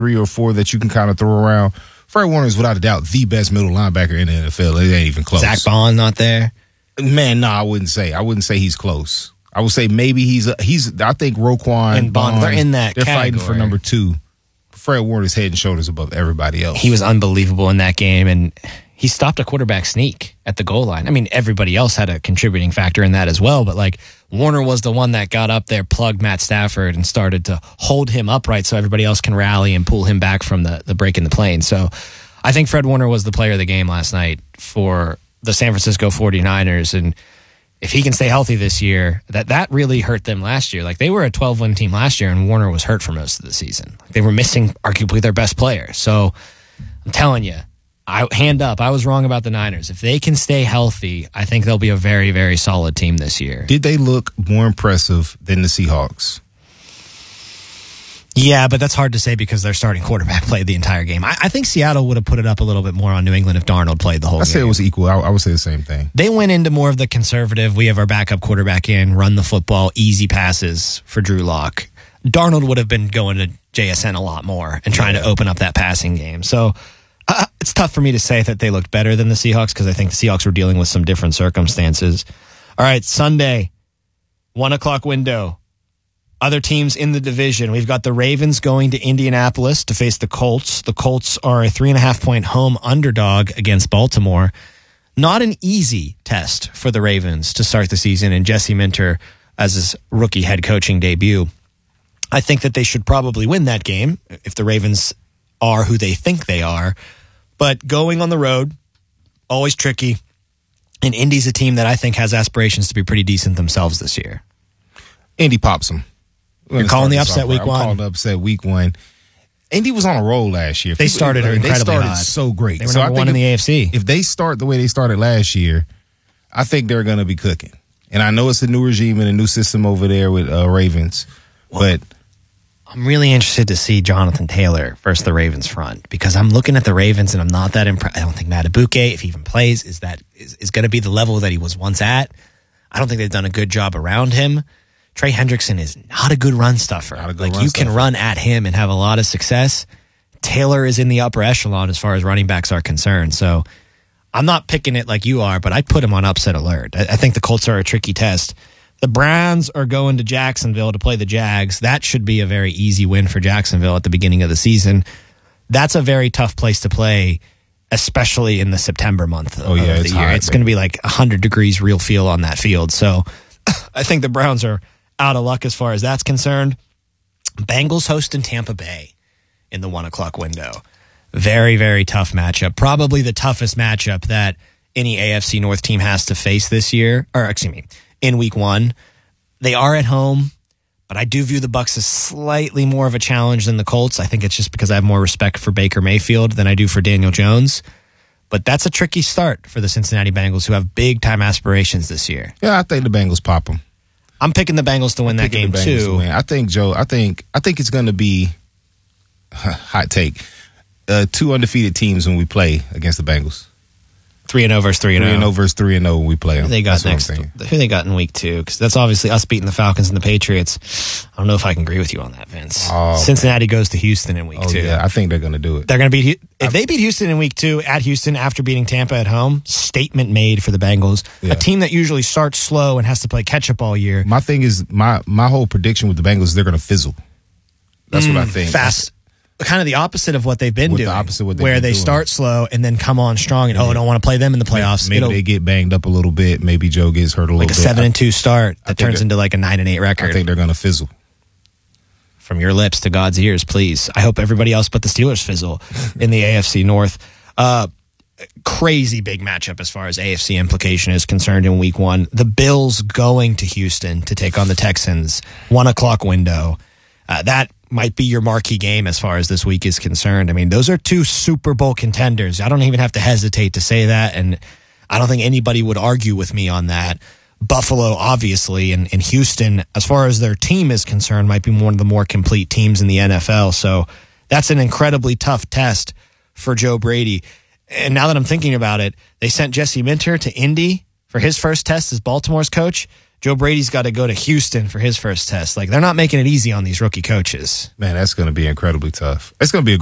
3 or 4 that you can kind of throw around. Fred Warner is without a doubt the best middle linebacker in the NFL. It ain't even close. Zach Bond not there? Man, no, I wouldn't say he's close. I would say maybe he's. I think Roquan and Bond, they're in that They're category. fighting for number 2. Fred Warner's head and shoulders above everybody else. He was unbelievable in that game, and he stopped a quarterback sneak at the goal line. I mean, everybody else had a contributing factor in that as well, but like Warner was the one that got up there, plugged Matt Stafford, and started to hold him upright so everybody else can rally and pull him back from the break in the plane. So I think Fred Warner was the player of the game last night for the San Francisco 49ers, and if he can stay healthy this year, that really hurt them last year. Like, they were a 12-win team last year, and Warner was hurt for most of the season. They were missing arguably their best player. So I'm telling you, hand up, I was wrong about the Niners. If they can stay healthy, I think they'll be a very, very solid team this year. Did they look more impressive than the Seahawks? Yeah, but that's hard to say because their starting quarterback played the entire game. I think Seattle would have put it up a little bit more on New England if Darnold played the whole game. I say it was equal. I would say the same thing. They went into more of the conservative, we have our backup quarterback in, run the football, easy passes for Drew Lock. Darnold would have been going to JSN a lot more and trying to open up that passing game. So it's tough for me to say that they looked better than the Seahawks because I think the Seahawks were dealing with some different circumstances. All right, Sunday, 1 o'clock window. Other teams in the division. We've got the Ravens going to Indianapolis to face the Colts. The Colts are a 3.5-point home underdog against Baltimore. Not an easy test for the Ravens to start the season, and Jesse Minter as his rookie head coaching debut. I think that they should probably win that game if the Ravens are who they think they are. But going on the road, always tricky. And Indy's a team that I think has aspirations to be pretty decent themselves this year. Indy pops them. You're calling the upset week 1? I'm calling the upset week 1. Indy was on a roll last year. They started hot. So great. They were number 1 in the AFC. If they start the way they started last year, I think they're going to be cooking. And I know it's a new regime and a new system over there with Ravens, but I'm really interested to see Jonathan Taylor versus the Ravens front because I'm looking at the Ravens and I'm not that impressed. I don't think Matt Abuke, if he even plays, is going to be the level that he was once at. I don't think they've done a good job around him. Trey Hendrickson is not a good run stuffer. You can run at him and have a lot of success. Taylor is in the upper echelon as far as running backs are concerned. So I'm not picking it like you are, but I'd put him on upset alert. I think the Colts are a tricky test. The Browns are going to Jacksonville to play the Jags. That should be a very easy win for Jacksonville at the beginning of the season. That's a very tough place to play, especially in the September month of the year. It's going to be like 100 degrees real feel on that field. So I think the Browns are out of luck as far as that's concerned. Bengals hosting Tampa Bay in the 1 o'clock window. Very, very tough matchup. Probably the toughest matchup that any AFC North team has to face this year, in week 1. They are at home, but I do view the Bucs as slightly more of a challenge than the Colts. I think it's just because I have more respect for Baker Mayfield than I do for Daniel Jones. But that's a tricky start for the Cincinnati Bengals, who have big-time aspirations this year. Yeah, I think the Bengals pop them. I'm picking the Bengals to win that game too. I think, Joe, I think it's going to be hot take. 2 undefeated teams when we play against the Bengals. 3-0 versus 3-0. 3-0 versus 3-0 when we play them. Who they got next? Who they got in week 2? Because that's obviously us beating the Falcons and the Patriots. I don't know if I can agree with you on that, Vince. Cincinnati goes to Houston in week 2. Yeah, I think they're going to do it. They're going to beat. If they beat Houston in week 2 at Houston after beating Tampa at home, statement made for the Bengals. Yeah. A team that usually starts slow and has to play catch up all year. My thing is my whole prediction with the Bengals is they're going to fizzle. That's what I think. Fast. Kind of the opposite of what they've been doing, where they start slow and then come on strong and I don't want to play them in the playoffs. Maybe they get banged up a little bit. Maybe Joe gets hurt a little bit. Like a 7-2 start that turns into like a 9-8 record. I think they're going to fizzle. From your lips to God's ears, please. I hope everybody else but the Steelers fizzle in the AFC North. Crazy big matchup as far as AFC implication is concerned in week 1. The Bills going to Houston to take on the Texans. 1 o'clock window. That might be your marquee game as far as this week is concerned. I mean, those are 2 Super Bowl contenders. I don't even have to hesitate to say that, and I don't think anybody would argue with me on that. Buffalo, obviously, and Houston, as far as their team is concerned, might be one of the more complete teams in the NFL. So that's an incredibly tough test for Joe Brady. And now that I'm thinking about it, they sent Jesse Minter to Indy for his first test as Baltimore's coach. Joe Brady's got to go to Houston for his first test. Like, they're not making it easy on these rookie coaches. Man, that's going to be incredibly tough. It's going to be a